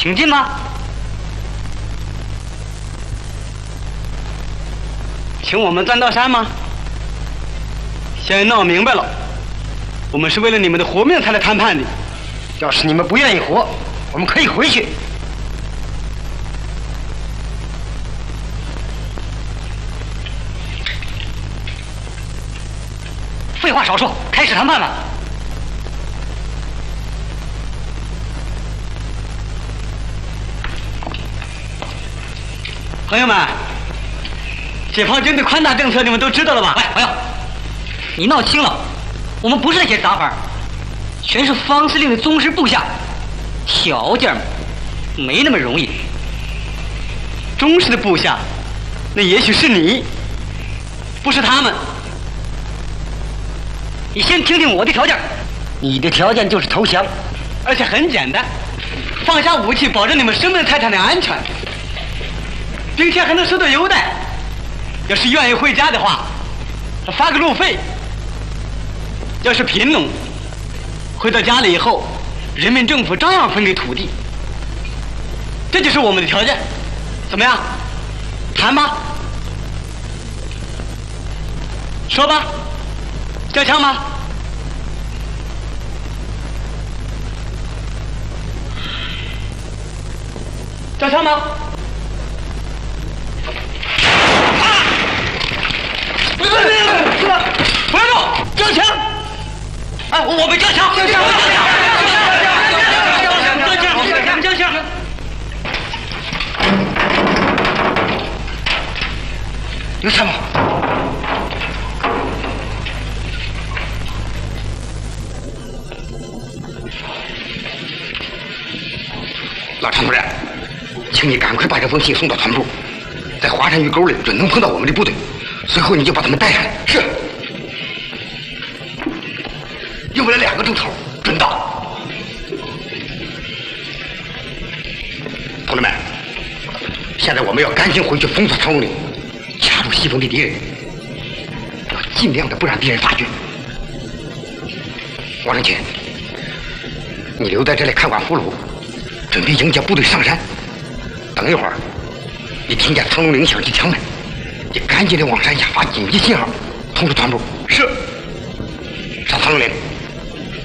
请进吧。请我们钻到山吗？现在闹明白了，我们是为了你们的活命才来谈判的。 要是你们不愿意活，我们可以回去。 废话少说，开始谈判吧。朋友们，解放军的宽大政策你们都知道了吧？ 喂，朋友，你闹清了，我们不是那些杂牌，全是方司令的忠实部下，条件没那么容易。 忠实的部下，那也许是你，不是他们。 你先听听我的条件。 你的条件就是投降， 而且很简单，放下武器，保证你们生命财产的安全，并且还能受到优待。要是愿意回家的话，发个路费；要是贫农，回到家里以后，人民政府照样分给土地。这就是我们的条件，怎么样？谈吧，说吧，交枪吗？交枪吗？不要动！交枪！哎，我们交枪！交枪！交枪！ 有什么？老常同志，请你赶快把这封信送到团部，在华山峪沟里准能碰到我们的部队，随后你就把他们带上来。是。用不了2个钟头，准到。同志们，现在我们要赶紧回去封锁长龙岭，掐住西风的敌人，要尽量的不让敌人发觉。王正清，你留在这里看管俘虏，准备迎接部队上山。等一会儿，你听见长龙岭响起枪门，你赶紧的往山下发紧急信号，通知团部。是。上长龙岭。